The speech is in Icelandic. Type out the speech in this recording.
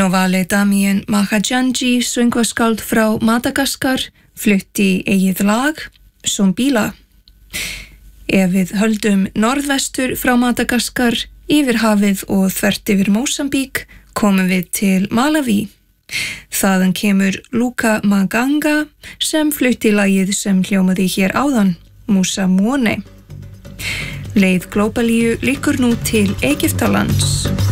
Novale Damien Mahajanji, söngvaskáld frá Madagaskar, flutti eigið lag, Sombila. Ef við höldum norðvestur frá Madagaskar, yfir hafið og þvert yfir Mósambík, komum við til Malaví. Þaðan kemur Luka Maganga sem flutti lagið sem hljómaði hér áðan, Musa Muone. Leið Glóbalíu liggur nú til Egyptalands.